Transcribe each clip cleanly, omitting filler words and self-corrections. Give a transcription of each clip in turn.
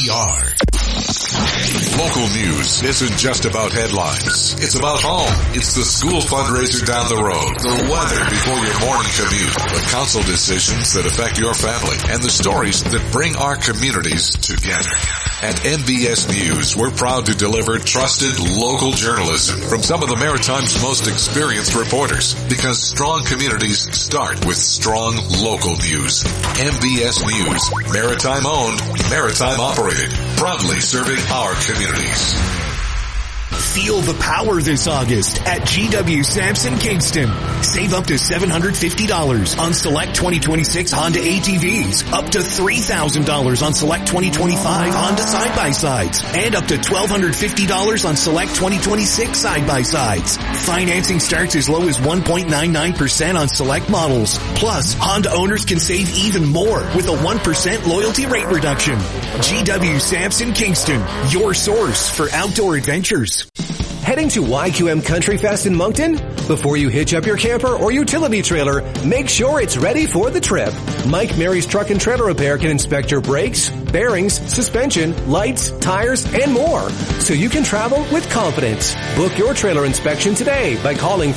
AVR. Local news isn't just about headlines. It's about home. It's the school fundraiser down the road, the weather before your morning commute, the council decisions that affect your family, and the stories that bring our communities together. At MBS News, we're proud to deliver trusted local journalism from some of the Maritime's most experienced reporters, because strong communities start with strong local news. MBS News, Maritime owned, Maritime operated, proudly serving our communities. Feel the power this August at GW Sampson Kingston. Save up to $750 on select 2026 Honda ATVs, up to $3,000 on select 2025 Honda side-by-sides, and up to $1,250 on select 2026 side-by-sides. Financing starts as low as 1.99% on select models. Plus, Honda owners can save even more with a 1% loyalty rate reduction. GW Sampson Kingston, your source for outdoor adventures. Heading to YQM Country Fest in Moncton? Before you hitch up your camper or utility trailer, make sure it's ready for the trip. Mike Mary's Truck and Trailer Repair can inspect your brakes, bearings, suspension, lights, tires, and more, so you can travel with confidence. Book your trailer inspection today by calling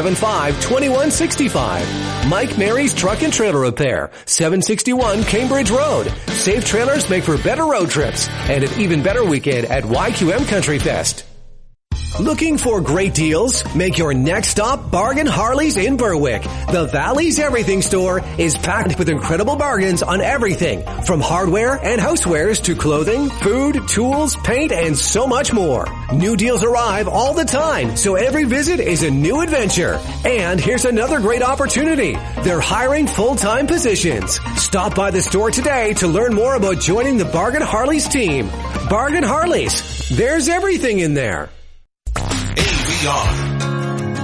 375-2165. Mike Mary's Truck and Trailer Repair, 761 Cambridge Road. Safe trailers make for better road trips and an even better weekend at YQM Country Fest. Looking for great deals? Make your next stop Bargain Harley's in Berwick. The Valley's Everything store is packed with incredible bargains on everything from hardware and housewares to clothing, food, tools, paint, and so much more. New deals arrive all the time, so every visit is a new adventure. And here's another great opportunity. They're hiring full-time positions. Stop by the store today to learn more about joining the Bargain Harley's team. Bargain Harley's. There's everything in there. AVR.